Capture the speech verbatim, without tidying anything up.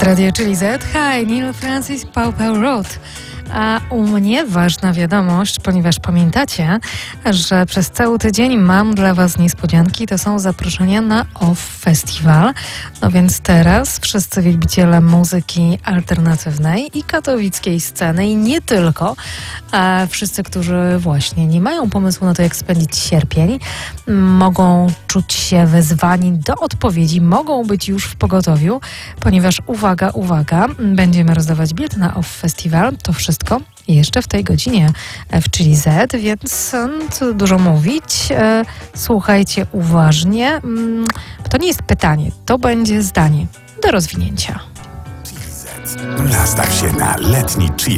Radio Chili Z. Hi, Neil Francis, Paw Paw Road. A u mnie ważna wiadomość, ponieważ pamiętacie, że przez cały tydzień mam dla Was niespodzianki. To są zaproszenia na Off Festival. No więc teraz wszyscy wielbiciele muzyki alternatywnej i katowickiej sceny i nie tylko, a wszyscy, którzy właśnie nie mają pomysłu na to, jak spędzić sierpień, mogą czuć się wezwani do odpowiedzi, mogą być już w pogotowiu, ponieważ uwaga, uwaga, będziemy rozdawać bilety na Off Festival. To wszystko jeszcze w tej godzinie w Chili Z, więc co dużo mówić. Słuchajcie uważnie. To nie jest pytanie, to będzie zdanie do rozwinięcia. Nastaw się na letni chill.